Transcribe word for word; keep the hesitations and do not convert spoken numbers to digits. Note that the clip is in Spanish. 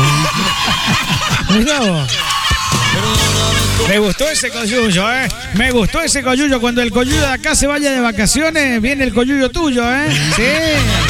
Mirá vos. Me gustó ese coyuyo, ¿eh? Me gustó ese coyuyo. Cuando el coyuyo de acá se vaya de vacaciones, viene el coyuyo tuyo, ¿eh? Sí.